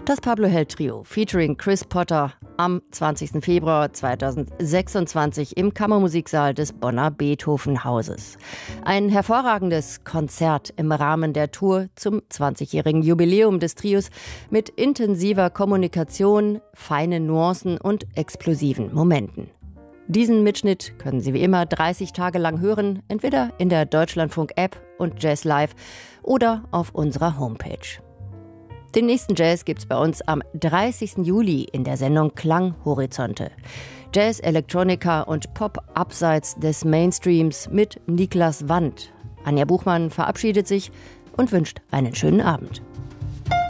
Das Pablo Held Trio featuring Chris Potter am 20. Februar 2026 im Kammermusiksaal des Bonner Beethoven-Hauses. Ein hervorragendes Konzert im Rahmen der Tour zum 20-jährigen Jubiläum des Trios mit intensiver Kommunikation, feinen Nuancen und explosiven Momenten. Diesen Mitschnitt können Sie wie immer 30 Tage lang hören, entweder in der Deutschlandfunk-App und Jazz Live oder auf unserer Homepage. Den nächsten Jazz gibt's bei uns am 30. Juli in der Sendung Klanghorizonte. Jazz, Elektronika und Pop abseits des Mainstreams mit Niklas Wandt. Anja Buchmann verabschiedet sich und wünscht einen schönen Abend.